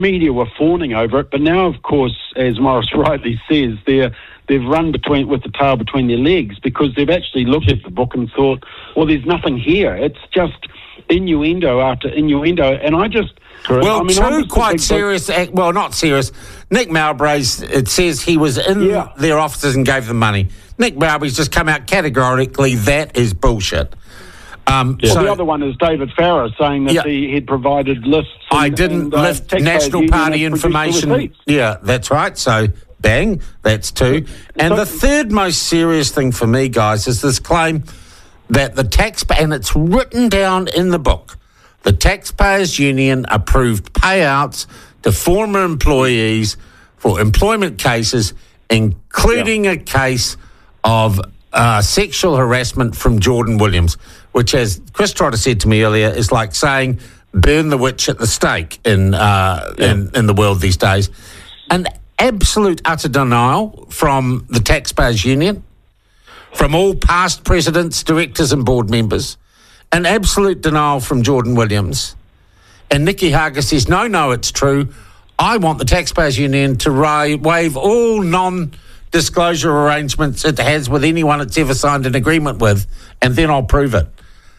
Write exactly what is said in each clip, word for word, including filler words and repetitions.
media were fawning over it, but now, of course, as Morris rightly says, they're, they've run between with the tail between their legs, because they've actually looked at the book and thought, well, there's nothing here. It's just innuendo after innuendo, and I just... Well, I mean, two quite serious, book. well, not serious. Nick Mowbray's, it says he was in yeah. their offices and gave them money. Nick Mowbray's just come out categorically, that is bullshit. Um, yeah. so the other one is David Farrar saying that yeah. he had provided lists. And, I didn't and, uh, lift National Party information. Yeah, that's right. So, bang, that's two. And so, the third most serious thing for me, guys, is this claim that the taxpayer, and it's written down in the book, the Taxpayers Union approved payouts to former employees for employment cases, including yeah. a case of uh, sexual harassment from Jordan Williams, which, as Chris Trotter said to me earlier, is like saying burn the witch at the stake in, uh, yeah. in, in the world these days. An absolute utter denial from the Taxpayers Union, from all past presidents, directors and board members. An absolute denial from Jordan Williams. And Nicky Hager says, no, no, it's true. I want the Taxpayers Union to ra- waive all non-disclosure arrangements it has with anyone it's ever signed an agreement with, and then I'll prove it.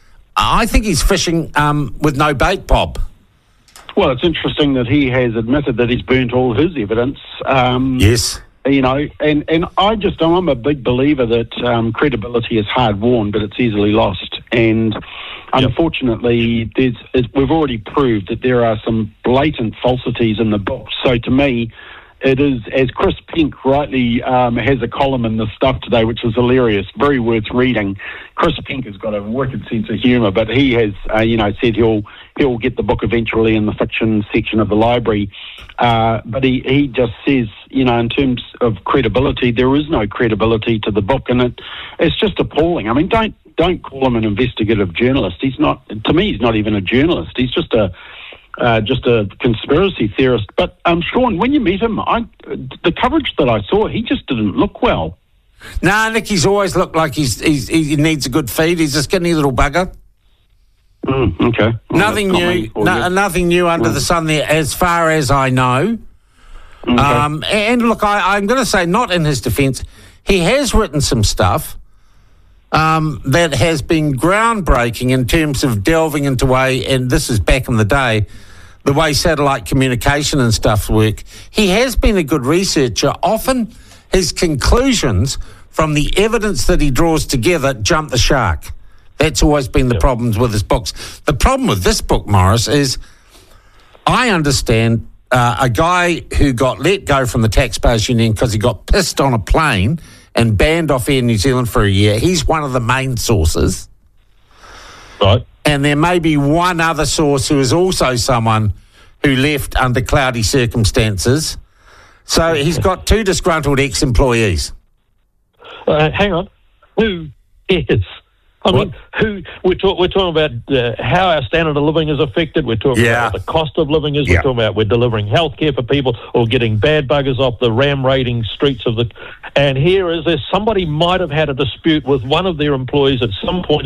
I think he's fishing um, with no bait, Bob. Well, it's interesting that he has admitted that he's burnt all his evidence. Um, yes. You know, and, and I just, I'm a big believer that um, credibility is hard-won, but it's easily lost. And unfortunately, there's, it, we've already proved that there are some blatant falsities in the book. So to me, it is, as Chris Pink rightly um, has a column in the Stuff today, which is hilarious, very worth reading. Chris Pink has got a wicked sense of humour, but he has, uh, you know, said he'll he'll get the book eventually in the fiction section of the library. Uh, but he, he just says, you know, in terms of credibility, there is no credibility to the book, and it it's just appalling. I mean, don't don't call him an investigative journalist. He's not. To me, he's not even a journalist. He's just a uh, just a conspiracy theorist. But um, Sean, when you meet him, I the coverage that I saw, he just didn't look well. Nah, Nicky's always looked like he's, he's he needs a good feed. He's a skinny little bugger. Mm, okay. Well, nothing new. No, nothing new under well. the sun there, as far as I know. Okay. Um, and look, I, I'm going to say, not in his defence, he has written some stuff um, that has been groundbreaking in terms of delving into way, and this is back in the day, the way satellite communication and stuff work. He has been a good researcher. Often his conclusions from the evidence that he draws together jump the shark. That's always been the yep. problems with his books. The problem with this book, Morris, is I understand uh, a guy who got let go from the Taxpayers Union because he got pissed on a plane and banned off Air New Zealand for a year. He's one of the main sources. Right. And there may be one other source who is also someone who left under cloudy circumstances. So he's got two disgruntled ex-employees. Uh, hang on. Who is? I what? mean, who we're, talk, we're talking about uh, how our standard of living is affected. We're talking yeah. about what the cost of living is. Yeah. We're talking about we're delivering healthcare for people or getting bad buggers off the ram raiding streets of the. And here is there somebody might have had a dispute with one of their employees at some point